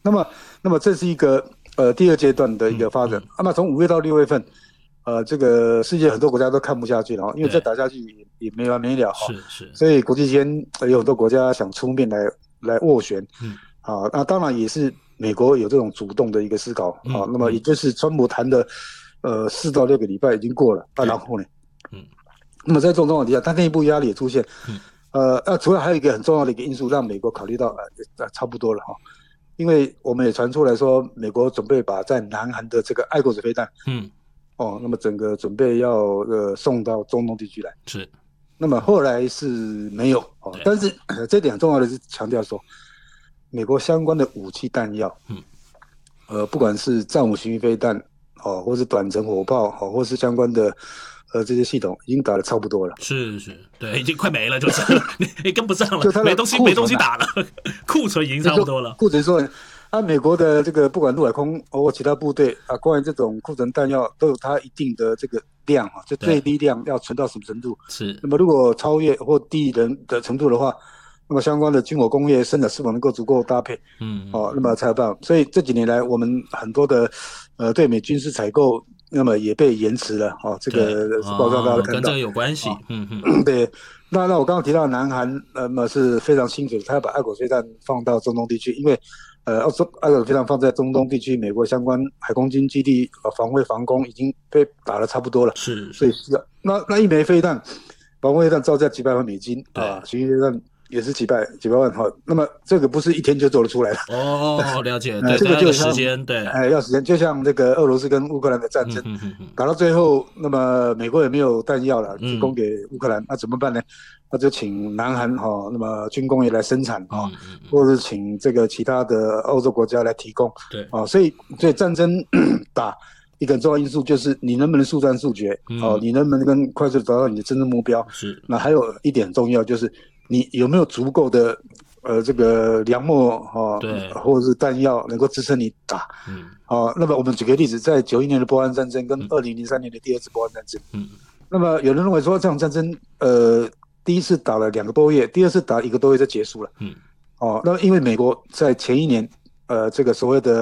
那么这是一个第二阶段的一个发展。那么从5月到6月份，这个世界很多国家都看不下去了，因为再打下去也没完没了哈。 是， 所以国际间有很多国家想出面来斡旋。那当然也是美国有这种主动的一个思考啊。那么也就是川普谈的4到6个礼拜已经过了然后呢，那么在这种状况底下，他内部压力也出现。除了还有一个很重要的一个因素，让美国考虑到差不多了哈。因为我们也传出来说，美国准备把在南韩的这个爱国者飞弹，那么整个准备要送到中东地区来。 是。 那么后来是没有但是这点很重要的是强调说，美国相关的武器弹药，不管是战武巡弋飞弹或是短程火炮或是相关的这些系统，已经打得差不多了。 是，对，已经快没了，就是你跟不上了， 就它的没东西打了，库存已经差不多了。 库存说，美国的这个不管陆海空或其他部队关于这种库存弹药都有它一定的这个量就最低量要存到什么程度。 是。 那么如果超越或低的程度的话，那么相关的军火工业生产是否能够足够搭配？那么才有办法。所以这几年来，我们很多的对美军事采购，那么也被延迟了这个报告大家看到跟这个有关系。 对。那我刚刚提到南韩，是非常清楚，他要把爱国飞弹放到中东地区，因为爱国飞弹放在中东地区，美国相关海空军基地防卫防空已经被打得差不多了。 是。 所以需要那一枚飞弹，防卫飞弹造价几百万美金巡弋飞弹也是几百万那么这个不是一天就做得出来的。 了解。对， 这个就时间，对， 要时间。就像这个俄罗斯跟乌克兰的战争，打到最后，那么美国也没有弹药了，提供给乌克兰，那怎么办呢？那就请南韩那么军工业来生产或者是请这个其他的欧洲国家来提供。 对所以战争打一个很重要因素就是你能不能速战速决，你能不能快速找到你的真正目标。 是。 那还有一点很重要就是你有没有足够的这个粮墨对， 或者是弹药能够支撑你打。那么我们举个例子，在91年的波湾战争跟2003年的第二次波湾战争，那么有人认为说这场战争第一次打了2个多月，第二次打1个多月就结束了。那么因为美国在前一年这个所谓的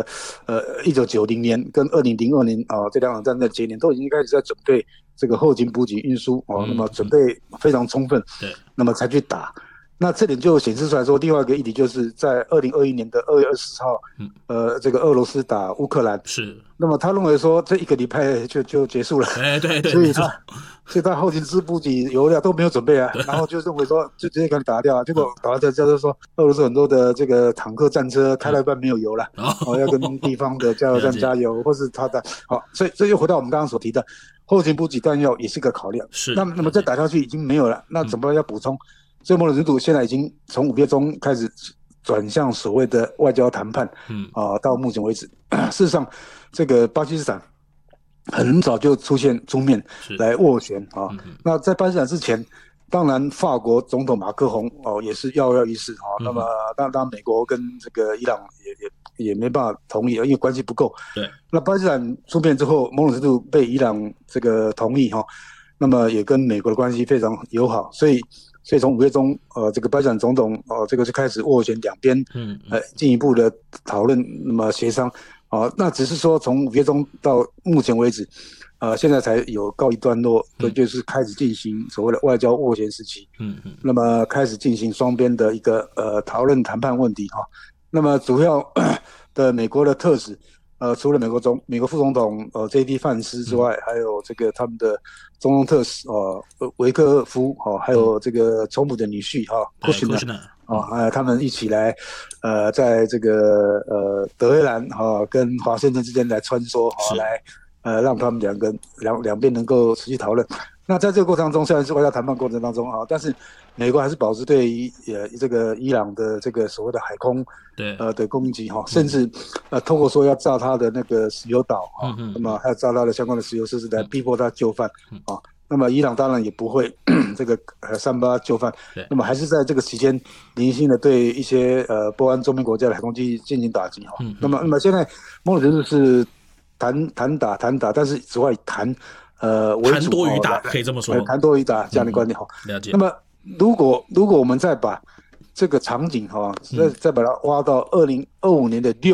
1990年跟2002年这2场战争的节年都已经开始在准备这个后勤补给运输那么准备非常充分。 对。 那么才去打。那这点就显示出来说，另外一个议题就是在2021年的2月24号，这个俄罗斯打乌克兰。 是。 那么他认为说这1个礼拜就结束了。 对， 所以他后勤补给油料都没有准备然后就认为说就直接给你打掉结果打掉就是说俄罗斯很多的这个坦克战车开了一半没有油了，要跟地方的加油站加油，或是他的所以这又回到我们刚刚所提的后勤补给弹药也是个考量。 是。 那么再打下去已经没有了，那怎么要补充？所以某种程度现在已经从5月中开始转向所谓的外交谈判。到目前为止，事实上这个巴基斯坦很早就出面来斡旋那在巴基斯坦之前，当然法国总统马克宏也是跃跃欲试那么当然美国跟这个伊朗也没办法同意，因为关系不够。 对。 那巴基斯坦出面之后，某种程度被伊朗这个同意那么也跟美国的关系非常友好，所以从5月中这个巴基斯坦总统这个就开始斡旋两边进一步的讨论，那么协商那只是说从5月中到目前为止现在才有告一段落，就是开始进行所谓的外交斡旋时期。那么开始进行双边的一个讨论谈判问题那么主要的美国的特使除了美国副总统J.D. 范斯之外，还有这个他们的中东特使维克夫还有这个总统的女婿库什纳他们一起来在这个德黑兰跟华盛顿之间来穿梭来让他们两边能够持续讨论。那在这个过程中，虽然是外交谈判过程当中但是美国还是保持对于这个伊朗的这个所谓的海空的攻击甚至透过说要炸他的那个石油岛那么还有炸他的相关的石油设施来逼迫他就范那么伊朗当然也不会这个善罢就范，那么还是在这个期间零星的对一些波湾周边国家的海空基地进行打击那么现在某种程度是谈打，但是只会以谈为主， 谈多于打，可以这么说， 谈多于打这样的观点了解。 那么如果我们再把这个场景再把它挖到2025年的